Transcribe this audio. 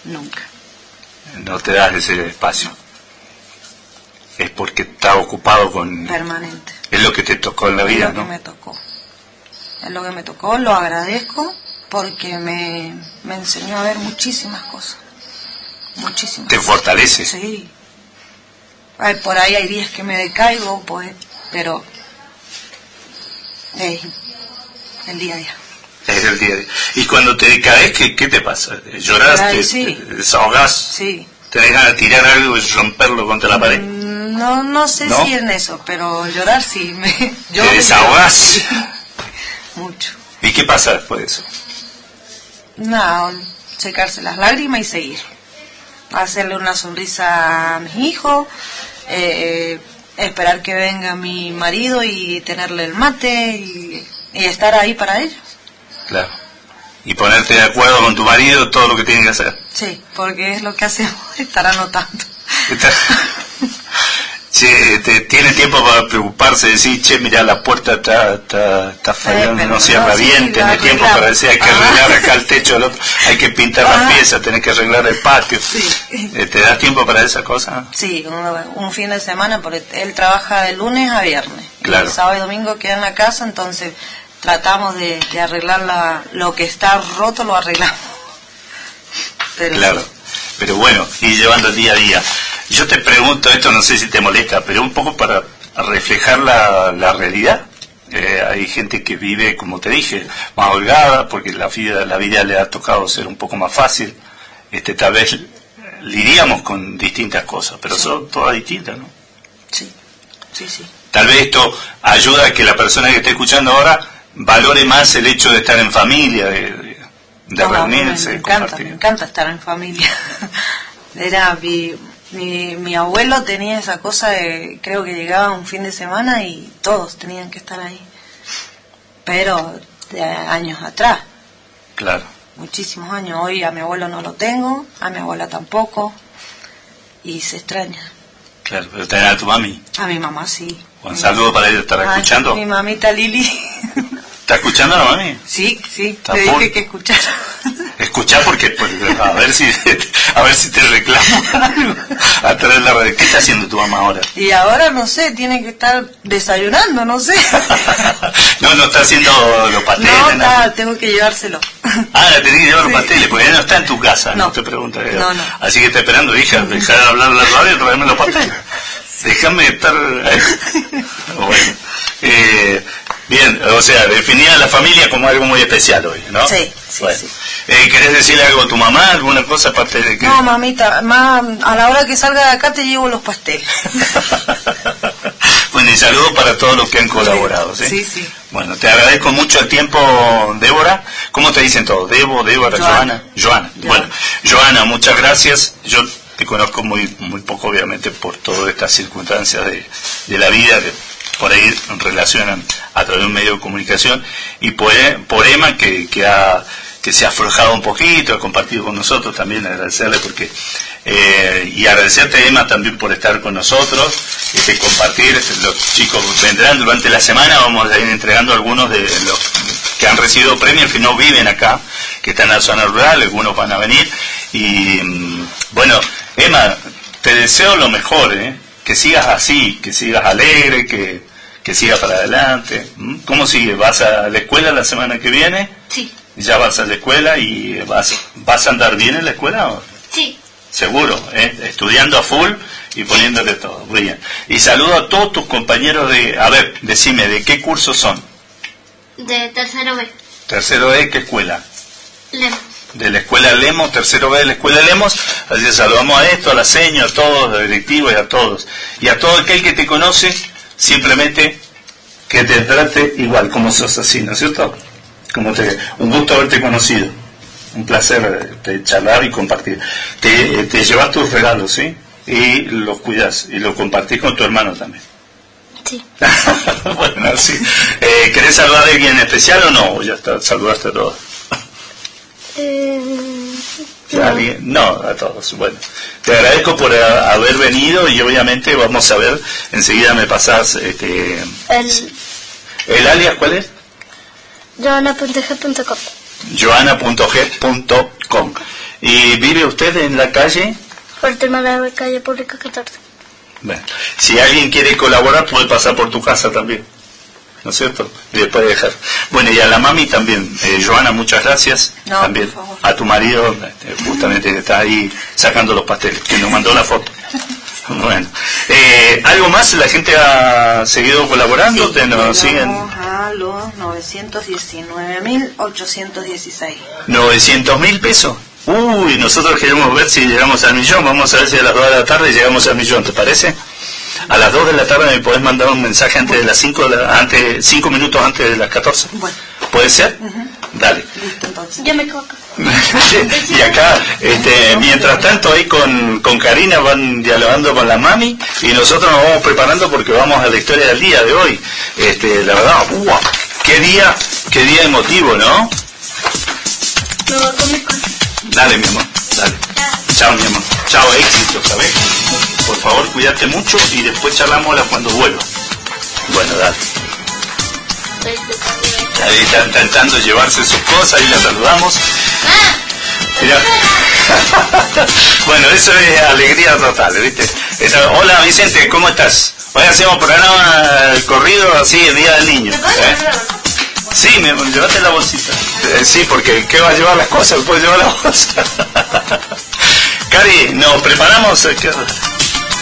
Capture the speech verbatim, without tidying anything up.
nunca. No te das ese espacio. Es porque estás ocupado con... Permanente. Es lo que te tocó en la vida, es lo ¿no? que me tocó. Es lo que me tocó, lo agradezco porque me, me enseñó a ver muchísimas cosas. Muchísimas Te cosas. fortalece. Sí. Ay, por ahí hay días que me decaigo, pues, pero es el día a día. Es el día a día. Y cuando te decaes, ¿qué, qué te pasa? ¿Lloras? Ay, ¿Te, sí. te desahogás? Sí. ¿Tenés ganas de tirar algo y romperlo contra la pared? No, no sé ¿No? si en eso, pero llorar sí. Me, yo ¿Te me desahogás? Sí. Mucho. ¿Y qué pasa después de eso? No, secarse las lágrimas y seguir. Hacerle una sonrisa a mis hijos, eh, esperar que venga mi marido y tenerle el mate y, y estar ahí para ellos. Claro. Y ponerte de acuerdo con tu marido todo lo que tiene que hacer. Sí, porque es lo que hacemos, estar anotando. Che, te, tiene tiempo para preocuparse, decir, che, mira, la puerta está, está, está fallando, Eh, no cierra no, sí, bien, tiene tiempo arreglamos. para decir, hay que arreglar acá el techo del otro, hay que pintar Ah. las piezas, tenés que arreglar el patio. Sí. Eh, ¿Te das tiempo para esa cosa? Sí, un, un fin de semana, porque él trabaja de lunes a viernes. Claro. El sábado y domingo queda en la casa, entonces tratamos de, de arreglar la, lo que está roto, lo arreglamos. Pero Claro, sí. pero bueno, y llevando el día a día. Yo te pregunto esto, no sé si te molesta, pero un poco para reflejar la, la realidad. Eh, hay gente que vive, como te dije, más holgada, porque la vida, la vida le ha tocado ser un poco más fácil. Este, tal vez lidiamos con distintas cosas, pero Sí. son todas distintas, ¿no? Sí, sí, sí. Tal vez esto ayuda a que la persona que esté escuchando ahora valore más el hecho de estar en familia, de, de, de No, reunirse, me de encanta, compartir. me encanta estar en familia. Era mi, mi, mi abuelo tenía esa cosa de, creo que llegaba un fin de semana y todos tenían que estar ahí. Pero de años atrás, Claro. muchísimos años. Hoy a mi abuelo no lo tengo, a mi abuela tampoco, y se extraña. Claro, pero tenés a tu mami. A mi mamá sí. Un saludo para ella, ¿estará Ay, escuchando? Mi mamita Lili. ¿Está escuchando la mami? Sí, sí, Está le full. dije que escuchara. Escuchá porque pues, a ver si a ver si te reclamo algo. A través de la radio. ¿Qué está haciendo tu mamá ahora? Y ahora no sé, tiene que estar desayunando, no sé. No, no está haciendo los pasteles. No, nada. está, tengo que llevárselo. Ah, la tenés que llevar Sí. los pasteles, porque ella no está en tu casa, no, No. te pregunto. eh. No, no. Así que está esperando, hija, dejá de hablar en la radio y traerme los pasteles. Déjame estar... Bueno, eh, bien, o sea, definida la familia como algo muy especial hoy, ¿no? Sí, sí, Bueno. sí. Eh, ¿Querés decirle algo a tu mamá, alguna cosa aparte de que...? No, mamita, ma, a la hora que salga de acá te llevo los pasteles. Bueno, y saludos para todos los que han colaborado, ¿sí? Sí, sí. Bueno, te agradezco mucho el tiempo, Débora. ¿Cómo te dicen todos? Debo, Débora, Joana. Joana. Joana. Bueno, Joana, muchas gracias. Yo te conozco muy muy poco, obviamente, por todas estas circunstancias de, de la vida que por ahí relacionan a través de un medio de comunicación. Y por, por Emma, que, que, ha, que se ha aflojado un poquito, ha compartido con nosotros, también agradecerle porque... Eh, y agradecerte, Emma, también por estar con nosotros, este, compartir. Los chicos vendrán durante la semana, vamos a ir entregando algunos de los que han recibido premios que no viven acá, que están en la zona rural, algunos van a venir. Y bueno, Emma, te deseo lo mejor, ¿eh? Que sigas así, que sigas alegre, que, que sigas para adelante. ¿Mm? ¿Cómo sigue? ¿Vas a la escuela la semana que viene? Sí. ¿Ya vas a la escuela y vas, vas a andar bien en la escuela? ¿O? Sí. Seguro, ¿eh? Estudiando a full y poniéndole todo. Muy bien. Y saludo a todos tus compañeros de... A ver, decime, ¿de qué curso son? De tercero B. Tercero E, ¿qué escuela? Lemos. De la escuela Lemos, tercero B de la escuela Lemos. Así que saludamos a esto, a la seño, a todos, a los directivos y a todos. Y a todo aquel que te conoce, simplemente que te trate igual, como sos así, ¿no es cierto? Como te, un gusto haberte conocido. Un placer de charlar y compartir. Te, te llevas tus regalos, ¿sí? Y los cuidas y los compartís con tu hermano también. Sí. Bueno, sí. Eh, ¿Querés saludar a alguien especial o no? O ya está, saludaste a todos. Eh, ¿A alguien? No, a todos. Bueno, te agradezco por a, haber venido y obviamente vamos a ver, enseguida me pasás este, el el alias, ¿cuál es? joana punto g punto com. joana punto g punto com. ¿Y vive usted en la calle? Fuerte Madero, calle Pública catorce. Bueno, si alguien quiere colaborar puede pasar por tu casa también, ¿no es cierto? Y le puede dejar. Bueno, y a la mami también, eh, Joana, muchas gracias. No, también por favor. a tu marido, eh, justamente que está ahí sacando los pasteles, que nos mandó la foto. Bueno, eh, ¿algo más? ¿La gente ha seguido colaborando? Sí, ¿Te nos siguen? llegamos a los novecientos diecinueve mil ochocientos dieciséis. novecientos mil pesos. Uy, nosotros queremos ver si llegamos al millón. Vamos a ver si a las dos de la tarde llegamos al millón, ¿te parece? A las dos de la tarde me podés mandar un mensaje antes de las cinco, de la, antes, cinco minutos antes de las catorce. Bueno. ¿Puede ser? Uh-huh. Dale. Listo, entonces. Yo me coco. Y acá, este, mientras tanto ahí con, con Karina van dialogando con la mami y nosotros nos vamos preparando porque vamos a la historia del día de hoy. Este, la verdad, ¡wow! Qué día, qué día emotivo, ¿no? Me voy con mi cosa. Dale, mi amor, dale. Chao, mi amor. Chao, éxito, ¿sabes? Por favor, cuídate mucho y después charlamos cuando vuelva. Bueno, dale. Ahí están intentando llevarse sus cosas y la saludamos. Mirá. Bueno, eso es alegría total, ¿viste? Eso, hola, Vicente, ¿cómo estás? Hoy hacemos programa el corrido así, el Día del Niño. ¿eh? Sí, me llevaste la bolsita. Eh, sí, porque ¿qué va a llevar las cosas? ¿Puedes llevar la bolsa? Cari, nos preparamos. ¿Qué?